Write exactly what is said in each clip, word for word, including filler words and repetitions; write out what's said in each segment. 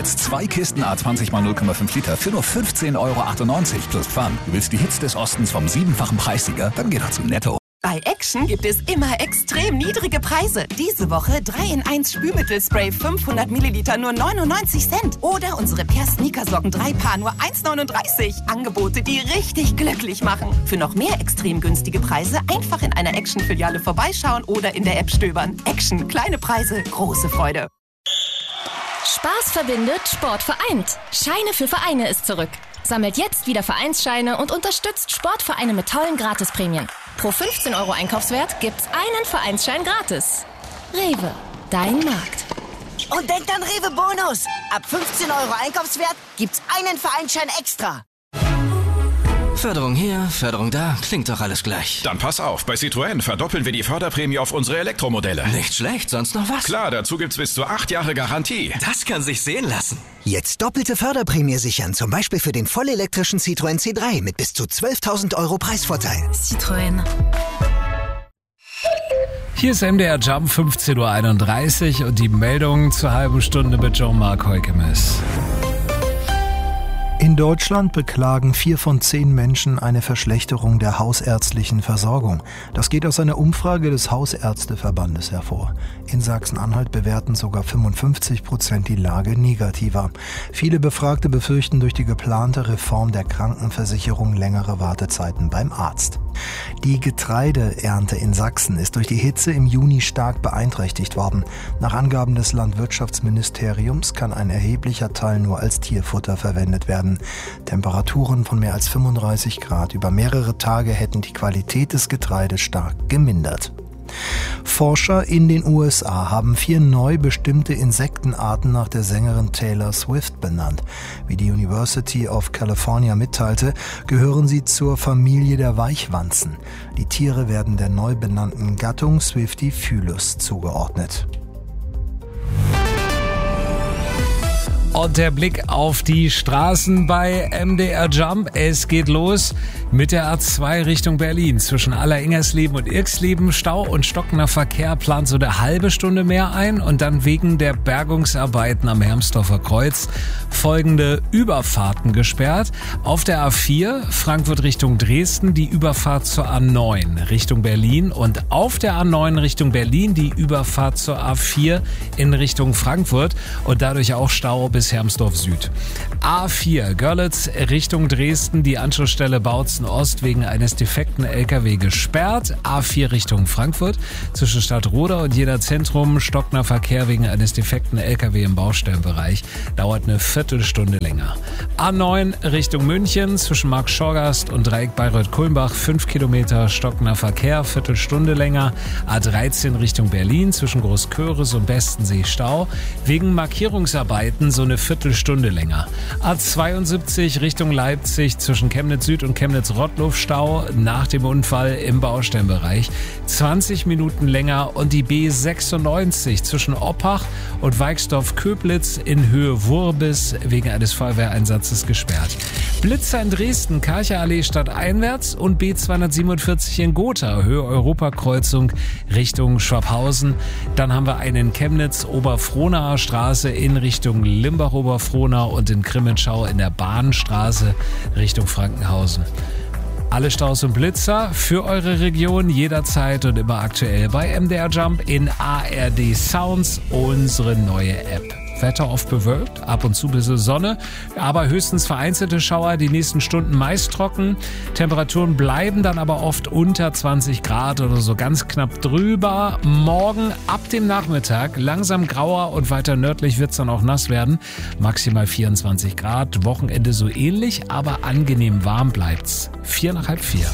Jetzt zwei Kisten A zwanzig mal null Komma fünf Liter für nur fünfzehn Euro achtundneunzig plus Pfand. Du willst die Hits des Ostens vom siebenfachen Preissieger? Dann geh doch zu Netto. Bei Action gibt es immer extrem niedrige Preise. Diese Woche drei in eins Spülmittelspray fünfhundert Milliliter nur neunundneunzig Cent. Oder unsere Per Sneakersocken drei Paar nur eins neununddreißig. Angebote, die richtig glücklich machen. Für noch mehr extrem günstige Preise einfach in einer Action-Filiale vorbeischauen oder in der App stöbern. Action, kleine Preise, große Freude. Spaß verbindet, Sport vereint. Scheine für Vereine ist zurück. Sammelt jetzt wieder Vereinsscheine und unterstützt Sportvereine mit tollen Gratisprämien. Pro fünfzehn Euro Einkaufswert gibt's einen Vereinsschein gratis. Rewe, dein Markt. Und denkt an Rewe Bonus. Ab fünfzehn Euro Einkaufswert gibt's einen Vereinsschein extra. Förderung hier, Förderung da, klingt doch alles gleich. Dann pass auf, bei Citroën verdoppeln wir die Förderprämie auf unsere Elektromodelle. Nicht schlecht, sonst noch was? Klar, dazu gibt's bis zu acht Jahre Garantie. Das kann sich sehen lassen. Jetzt doppelte Förderprämie sichern, zum Beispiel für den vollelektrischen Citroën C drei mit bis zu zwölftausend Euro Preisvorteil. Citroën. Hier ist M D R Jump fünfzehn Uhr einunddreißig und die Meldung zur halben Stunde mit Jean-Marc Heukemes. In Deutschland beklagen vier von zehn Menschen eine Verschlechterung der hausärztlichen Versorgung. Das geht aus einer Umfrage des Hausärzteverbandes hervor. In Sachsen-Anhalt bewerten sogar fünfundfünfzig Prozent die Lage negativer. Viele Befragte befürchten durch die geplante Reform der Krankenversicherung längere Wartezeiten beim Arzt. Die Getreideernte in Sachsen ist durch die Hitze im Juni stark beeinträchtigt worden. Nach Angaben des Landwirtschaftsministeriums kann ein erheblicher Teil nur als Tierfutter verwendet werden. Temperaturen von mehr als fünfunddreißig Grad über mehrere Tage hätten die Qualität des Getreides stark gemindert. Forscher in den U S A haben vier neu bestimmte Insektenarten nach der Sängerin Taylor Swift benannt. Wie die University of California mitteilte, gehören sie zur Familie der Weichwanzen. Die Tiere werden der neu benannten Gattung Swiftifilus zugeordnet. Und der Blick auf die Straßen bei M D R Jump. Es geht los mit der A zwei Richtung Berlin. Zwischen Aller-Ingersleben und Irxleben Stau und stockender Verkehr plant so eine halbe Stunde mehr ein. Und dann wegen der Bergungsarbeiten am Hermsdorfer Kreuz folgende Überfahrten gesperrt. Auf der A vier Frankfurt Richtung Dresden die Überfahrt zur A neun Richtung Berlin. Und auf der A neun Richtung Berlin die Überfahrt zur A vier in Richtung Frankfurt. Und dadurch auch Stau bis Hermsdorf Süd. A vier Görlitz Richtung Dresden, die Anschlussstelle Bautzen Ost wegen eines defekten L K W gesperrt. A vier Richtung Frankfurt zwischen Stadtroda und Jena Zentrum stockender Verkehr wegen eines defekten L K W im Baustellenbereich. Dauert eine Viertelstunde länger. A neun Richtung München zwischen Markt-Schorgast und Dreieck Bayreuth-Kulmbach fünf Kilometer stockender Verkehr, Viertelstunde länger. A dreizehn Richtung Berlin zwischen Großköris und Bestensee Stau wegen Markierungsarbeiten so eine Viertelstunde länger. A zweiundsiebzig Richtung Leipzig zwischen Chemnitz Süd und Chemnitz-Rottluff Stau nach dem Unfall im Baustellenbereich. zwanzig Minuten länger und die B sechsundneunzig zwischen Oppach und Weixdorf-Köblitz in Höhe Wurbis wegen eines Feuerwehreinsatzes gesperrt. Blitzer in Dresden, Karcher-Allee stadteinwärts und B zweihundertsiebenundvierzig in Gotha, Höhe Europakreuzung Richtung Schwabhausen. Dann haben wir einen in Chemnitz, Oberfrohnaer Straße in Richtung Limbach-Oberfrohnau und in Grimmenschau in der Bahnstraße Richtung Frankenhausen. Alle Staus und Blitzer für eure Region jederzeit und immer aktuell bei M D R Jump in A R D Sounds, unsere neue App. Wetter oft bewölkt, ab und zu ein bisschen Sonne, aber höchstens vereinzelte Schauer, die nächsten Stunden meist trocken. Temperaturen bleiben dann aber oft unter zwanzig Grad oder so ganz knapp drüber. Morgen ab dem Nachmittag langsam grauer und weiter nördlich wird es dann auch nass werden. Maximal vierundzwanzig Grad, Wochenende so ähnlich, aber angenehm warm bleibt's. Vier nach halb vier.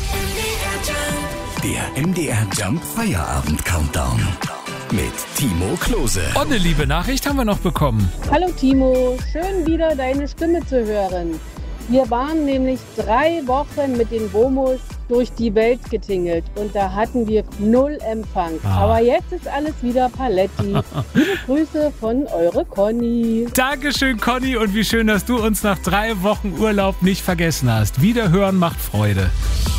Der M D R Jump Feierabend Countdown mit Timo Klose. Und eine liebe Nachricht haben wir noch bekommen. Hallo Timo, schön wieder deine Stimme zu hören. Wir waren nämlich drei Wochen mit den Womos durch die Welt getingelt und da hatten wir null Empfang. Ah. Aber jetzt ist alles wieder Paletti. Liebe Grüße von eure Conny. Dankeschön Conny und wie schön, dass du uns nach drei Wochen Urlaub nicht vergessen hast. Wiederhören macht Freude.